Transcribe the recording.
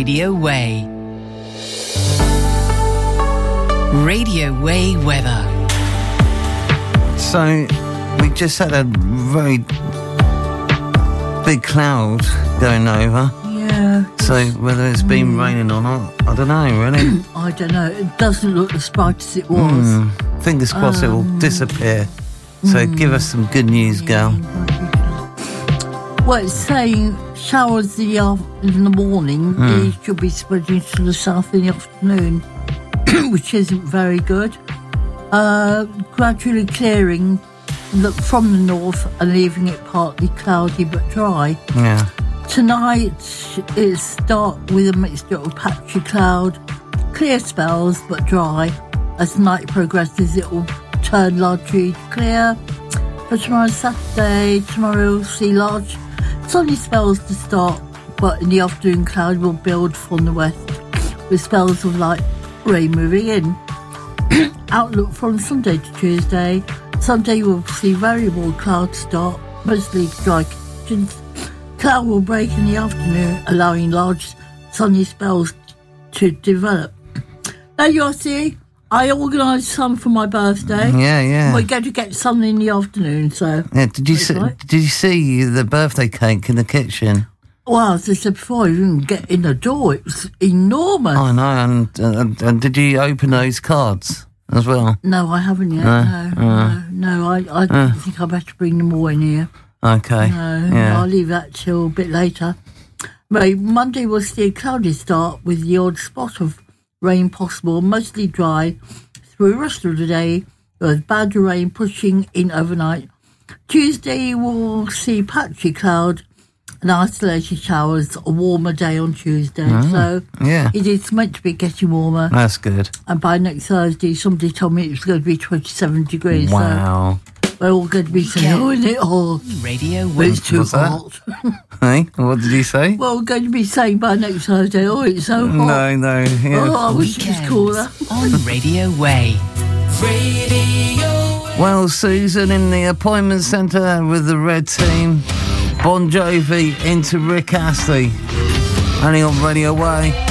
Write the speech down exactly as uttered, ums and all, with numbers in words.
Radio Way. Radio Way weather. So, we just had a very big cloud going over. Yeah. So, whether it's been mm. raining or not, I don't know, really. I don't know. It doesn't look as bright as it was. Mm. Fingers crossed um, it will disappear. So, mm. give us some good news, girl. Well, it's saying showers in the, in the morning, mm. they should be spreading to the south in the afternoon, which isn't very good. Uh, gradually clearing from the north and leaving it partly cloudy but dry. Yeah. Tonight it start with a mixture of patchy cloud, clear spells but dry. As night progresses, it will turn largely clear. For tomorrow, Saturday, tomorrow we'll see large sunny spells to start, but in the afternoon cloud will build from the west with spells of light rain moving in. Outlook from Sunday to Tuesday. Sunday we'll see variable cloud start, mostly dry conditions. Cloud will break in the afternoon, allowing large sunny spells to develop. Now you see, I organised some for my birthday. Yeah, yeah. We're going to get some in the afternoon, so... Yeah, did you see, right. did you see the birthday cake in the kitchen? Well, as I said before, I didn't get in the door. It was enormous. I know, and, and, and did you open those cards as well? No, I haven't yet. No, no, uh, no, no. I, I uh, think I better bring them all in here. Okay. No, yeah. I'll leave that till a bit later. But Monday will see a cloudy start with the odd spot of rain possible, mostly dry through the rest of the day, with bad rain pushing in overnight. Tuesday we'll see patchy cloud and isolated showers, a warmer day on Tuesday. Oh, so yeah. it is meant to be getting warmer. That's good. And by next Thursday, somebody told me it was going to be twenty-seven degrees. Wow. So we're all going to be saying, oh, isn't it hot? Radio Way. It's too What's hot. Hey, what did you say? Well, we're going to be saying by next Thursday, oh, it's so hot. No, no. Yeah. Oh, I wish it was cooler. On Radio Way. Radio Well, Susan in the appointment centre with the red team. Bon Jovi into Rick Astley. Only on Radio Way.